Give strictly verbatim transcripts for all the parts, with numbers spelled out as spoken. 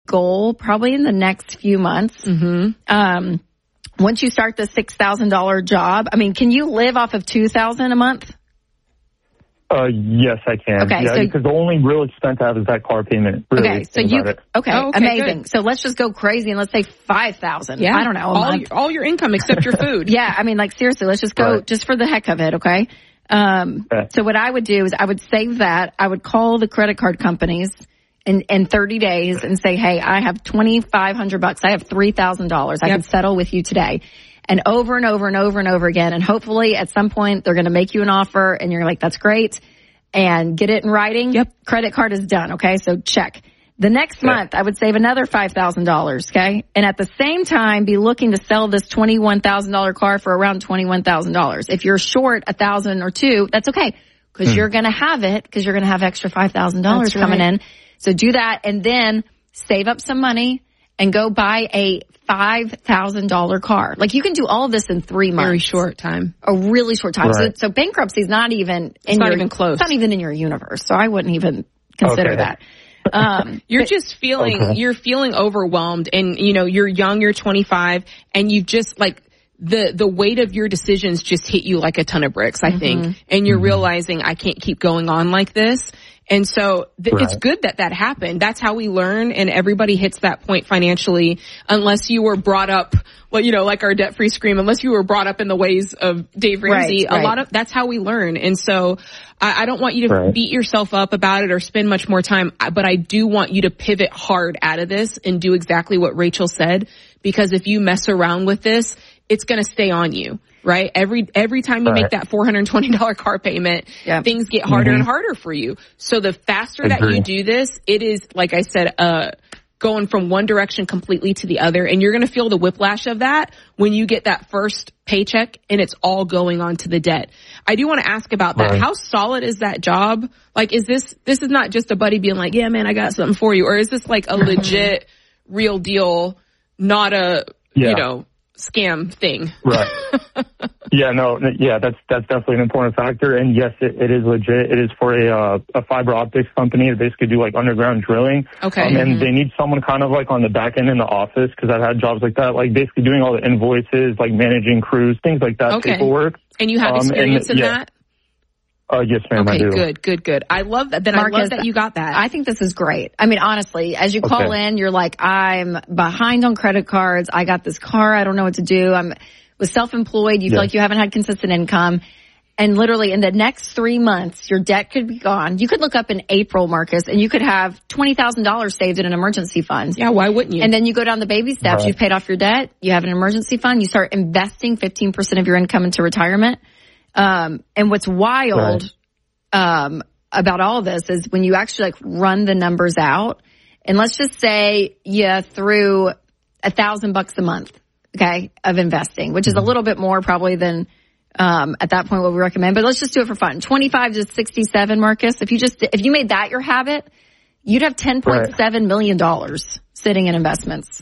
goal probably in the next few months. Mm-hmm. Um, once you start the six thousand dollars job, I mean, can you live off of two thousand dollars a month? Uh, yes, I can. Okay, yeah, so, because the only real expense I have is that car payment. Really, okay, so you, it. okay, oh, okay, amazing. good. So let's just go crazy and let's say five thousand. Yeah. I don't know. A all, month. your, all your income except your food. Yeah. I mean, like seriously, let's just go right. just for the heck of it. Okay. Um, okay. So what I would do is I would save that. I would call the credit card companies in, in thirty days and say, hey, I have twenty-five hundred bucks. I have three thousand dollars. I Yep. can settle with you today. And over and over and over and over again. And hopefully at some point they're going to make you an offer and you're like, that's great. And get it in writing. Yep. Credit card is done. Okay. So check. The next Yeah. month I would save another five thousand dollars. Okay. And at the same time be looking to sell this twenty-one thousand dollars car for around twenty-one thousand dollars. If you're short a thousand or two, that's okay. Cause mm. you're going to have it because you're going to have extra five thousand dollars right. coming in. So do that and then save up some money and go buy a five thousand dollars car. Like you can do all of this in three months. Very short time. A really short time. Right. So, so bankruptcy is not even It's in not your, even close. It's not even in your universe. So I wouldn't even consider Okay. that. Um, You're but- just feeling, Okay. you're feeling overwhelmed and, you know, you're young, you're twenty-five and you've just like, the, the weight of your decisions just hit you like a ton of bricks, I think. Mm-hmm. And you're Mm-hmm. realizing I can't keep going on like this. And so th- Right. it's good that that happened. That's how we learn. And everybody hits that point financially unless you were brought up, well, you know, like our debt free scream, unless you were brought up in the ways of Dave Ramsey. Right, right. A lot of, that's how we learn. And so I, I don't want you to Right. beat yourself up about it or spend much more time, but I do want you to pivot hard out of this and do exactly what Rachel said, because if you mess around with this, it's going to stay on you, right? Every, every time you Right. make that four hundred twenty dollars car payment, Yeah. things get harder Mm-hmm. and harder for you. So the faster that Agree. you do this, it is, like I said, uh, going from one direction completely to the other. And you're going to feel the whiplash of that when you get that first paycheck and it's all going on to the debt. I do want to ask about that. Right. How solid is that job? Like, is this, this is not just a buddy being like, yeah, man, I got something for you. Or is this like a legit, real deal, not a, Yeah. you know, scam thing? Right. Yeah, no, n- yeah, that's that's definitely an important factor. And yes, it, it is legit. It is for a uh, a fiber optics company to basically do like underground drilling. Okay. Um, and Mhm. they need someone kind of like on the back end in the office, because I've had jobs like that, like basically doing all the invoices, like managing crews, things like that, Okay. paperwork. And you have Um, and, experience in yeah. that? Uh, yes, ma'am, I Okay, do. good, good, good. I love that. Then I love Marcus, that you got that. I think this is great. I mean, honestly, as you call Okay. in, you're like, I'm behind on credit cards. I got this car. I don't know what to do. I'm was self-employed. You feel Yeah. like you haven't had consistent income. And literally in the next three months, your debt could be gone. You could look up in April, Marcus, and you could have twenty thousand dollars saved in an emergency fund. yeah, why wouldn't you? And then you go down the baby steps. Right. You've paid off your debt. You have an emergency fund. You start investing fifteen percent of your income into retirement. Um, and what's wild, um, about all of this is when you actually like run the numbers out, and let's just say you threw a thousand bucks a month, okay, of investing, which is a little bit more probably than, um, at that point what we recommend, but let's just do it for fun. twenty-five to sixty-seven, Marcus. If you just, if you made that your habit, you'd have ten point seven million dollars sitting in investments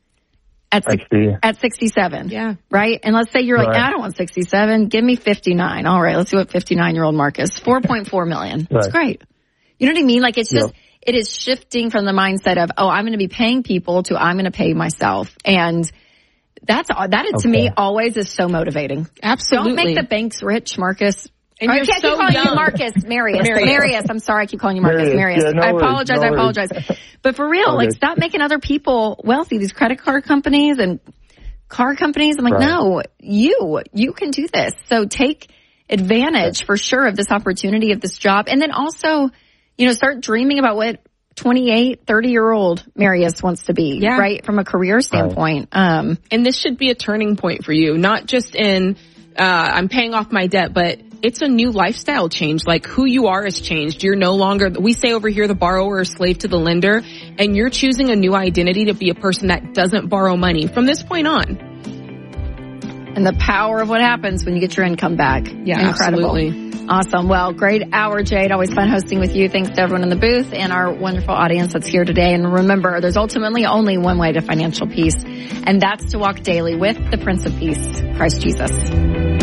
at, I six, see. at sixty-seven. Yeah. Right. And let's say you're like, Right. I don't want sixty-seven. Give me fifty-nine. All right. Let's see what fifty-nine year old Marcus, four point four million. That's Right. great. You know what I mean? Like it's just, Yep. it is shifting from the mindset of, oh, I'm going to be paying people to I'm going to pay myself. And that's, that to Okay. me always is so motivating. Absolutely. Don't make the banks rich, Marcus. And Or I you're can't so keep calling young. you Marcus, Marius. Marius. Marius. I'm sorry, I keep calling you Marcus. Marius. Marius. Yeah, no I worries, apologize. no I worries. apologize. But for real, Okay. like stop making other people wealthy. These credit card companies and car companies. I'm like, Right. no, you, you can do this. So take advantage for sure of this opportunity, of this job. And then also, you know, start dreaming about what twenty-eight, thirty year old Marius wants to be, Yeah. right? From a career standpoint. Um, And this should be a turning point for you, not just in, uh, I'm paying off my debt, but it's a new lifestyle change. Like who you are has changed. You're no longer, we say over here, the borrower is slave to the lender, and you're choosing a new identity to be a person that doesn't borrow money from this point on. and the power of what happens when you get your income back. Yeah, Incredible. absolutely. Awesome. Well, great hour, Jade. Always fun hosting with you. Thanks to everyone in the booth and our wonderful audience that's here today. And remember, there's ultimately only one way to financial peace, and that's to walk daily with the Prince of Peace, Christ Jesus.